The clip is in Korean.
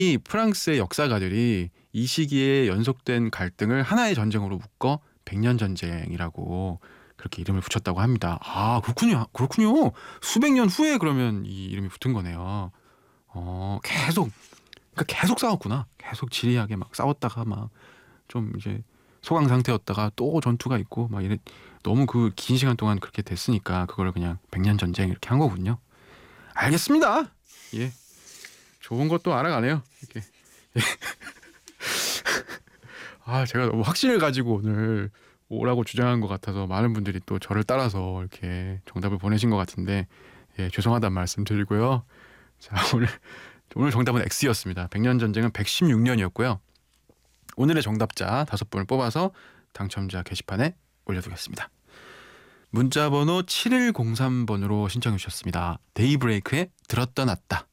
이 프랑스의 역사가들이 이 시기에 연속된 갈등을 하나의 전쟁으로 묶어 백년 전쟁이라고 그렇게 이름을 붙였다고 합니다. 아, 그렇군요. 그렇군요. 수백 년 후에 그러면 이 이름이 붙은 거네요. 계속 그러니까 계속 싸웠구나. 계속 지리하게 막 싸웠다가 막 좀 이제 소강 상태였다가 또 전투가 있고 막 이래 너무 그 긴 시간 동안 그렇게 됐으니까 그걸 그냥 백년 전쟁 이렇게 한 거군요. 알겠습니다. 예. 좋은 것도 알아가네요. 이렇게. 아, 제가 너무 확신을 가지고 오늘 오라고 주장한 것 같아서 많은 분들이 또 저를 따라서 이렇게 정답을 보내신 것 같은데, 예, 죄송하다는 말씀 드리고요. 자, 오늘 정답은 X였습니다. 백년 전쟁은 116년이었고요. 오늘의 정답자 5분을 뽑아서 당첨자 게시판에 올려두겠습니다. 문자번호 7103번으로 신청해 주셨습니다. 데이브레이크의 들었다 놨다.